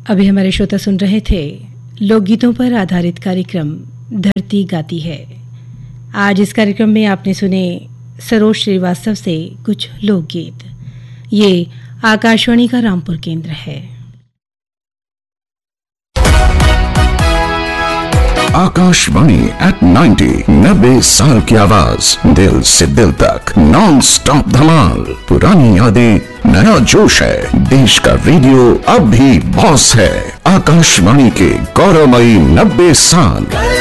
अभी हमारे श्रोता सुन रहे थे लोकगीतों पर आधारित कार्यक्रम धरती गाती है। आज इस कार्यक्रम में आपने सुने सरोज श्रीवास्तव से कुछ लोकगीत। ये आकाशवाणी का रामपुर केंद्र है। आकाशवाणी एट 90 साल की आवाज, दिल से दिल तक नॉन स्टॉप धमाल। पुरानी यादें, नया जोश है। देश का रेडियो अब भी बॉस है। आकाशवाणी के गौरवमयी 90 साल।